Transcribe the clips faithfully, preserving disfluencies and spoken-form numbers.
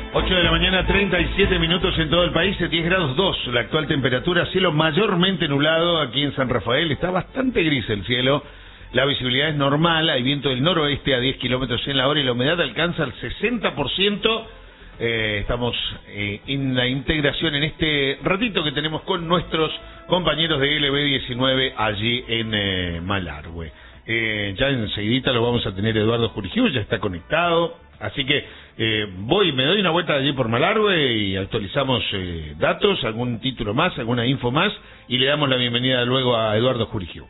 ocho de la mañana, treinta y siete minutos en todo el país, diez grados dos, la actual temperatura, cielo mayormente nublado aquí en San Rafael, está bastante gris el cielo, la visibilidad es normal, hay viento del noroeste a diez kilómetros en la hora y la humedad alcanza el sesenta por ciento, eh, estamos eh, en la integración en este ratito que tenemos con nuestros compañeros de L B diecinueve allí en eh, Malargüe. Eh, ya enseguidita lo vamos a tener Eduardo Jurigiu, ya está conectado, así que eh, voy, me doy una vuelta allí por Malargüe y actualizamos eh, datos, algún título más, alguna info más, y le damos la bienvenida luego a Eduardo Jurigiu.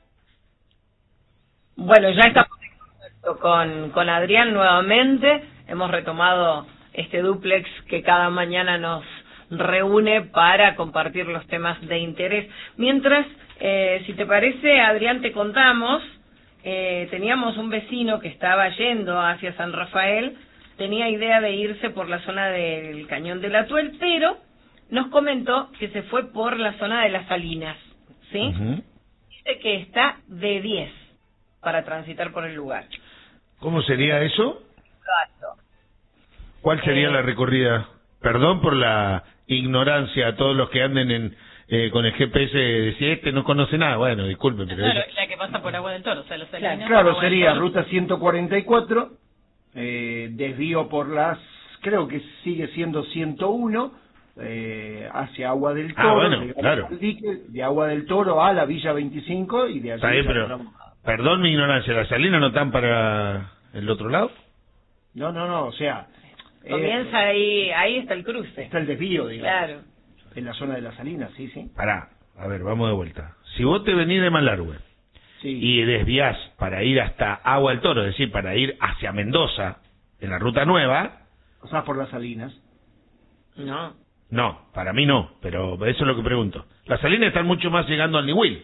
Bueno, ya estamos en contacto con, con Adrián nuevamente, hemos retomado este dúplex que cada mañana nos reúne para compartir los temas de interés. Mientras, eh, si te parece, Adrián, te contamos, eh, teníamos un vecino que estaba yendo hacia San Rafael, tenía idea de irse por la zona del Cañón del Atuel, pero nos comentó que se fue por la zona de las Salinas, ¿sí? Uh-huh. Dice que está de diez para transitar por el lugar. ¿Cómo sería eso? Exacto. ¿Cuál sería eh, la recorrida? Perdón por la ignorancia a todos los que anden en eh, con el G P S de si este no conoce nada. Bueno, disculpe, pero... Claro, es... la que pasa por Agua del Toro, o sea, los Salinas... Claro, sería ruta ciento cuarenta y cuatro, eh, desvío por las... creo que sigue siendo ciento uno, eh, hacia Agua del Toro. Ah, bueno, claro. Dique, de Agua del Toro a la Villa veinticinco y de allí... Está bien, pero... Perdón mi ignorancia, ¿las Salinas no están para el otro lado? No, no, no, o sea... Comienza eh, ahí, ahí está el cruce. Está el desvío, digamos. Claro. En la zona de las Salinas, sí, sí. Pará, a ver, vamos de vuelta. Si vos te venís de Malargüe sí. y desviás para ir hasta Agua del Toro, es decir, para ir hacia Mendoza, en la ruta nueva... O sea, por las Salinas. No. No, para mí no, pero eso es lo que pregunto. Las Salinas están mucho más llegando al Niwil.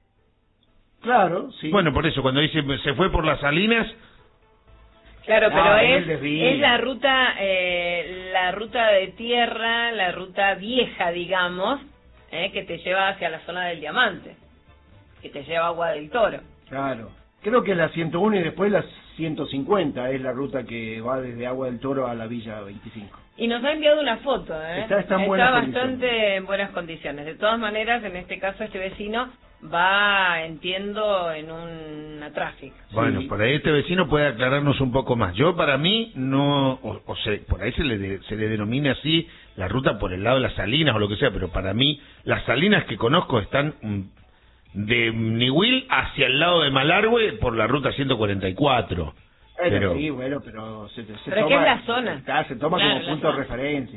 Claro, sí. Bueno, por eso, cuando dice se fue por las Salinas... Claro, pero ah, es, es la ruta eh, la ruta de tierra, la ruta vieja, digamos, eh, que te lleva hacia la zona del Diamante, que te lleva a Agua del Toro. Claro. Creo que es la ciento uno y después la ciento cincuenta es la ruta que va desde Agua del Toro a la Villa veinticinco. Y nos ha enviado una foto, ¿eh? Está, está, en está buenas bastante condiciones. en buenas condiciones. De todas maneras, en este caso, este vecino va, entiendo, en una tráfico. Bueno, sí. por ahí este vecino puede aclararnos un poco más. Yo, para mí, no... O, o sea, por ahí se le, de, se le denomina así la ruta por el lado de las Salinas o lo que sea, pero para mí, las Salinas que conozco están mm, de Niwil hacia el lado de Malargüe por la ruta ciento cuarenta y cuatro. Bueno, pero... sí, bueno, pero se, se pero toma... es que es la zona. Está, se toma claro, como punto zona. de referencia.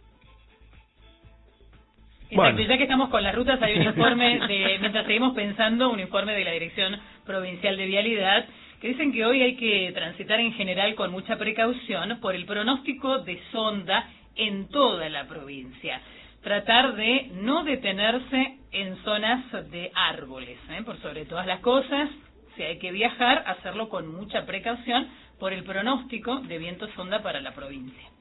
Exacto, Bueno. ya que estamos con las rutas, hay un informe, de mientras seguimos pensando, un informe de la Dirección Provincial de Vialidad, que dicen que hoy hay que transitar en general con mucha precaución por el pronóstico de sonda en toda la provincia. Tratar de no detenerse en zonas de árboles, ¿eh? Por sobre todas las cosas, si hay que viajar, hacerlo con mucha precaución por el pronóstico de viento sonda para la provincia.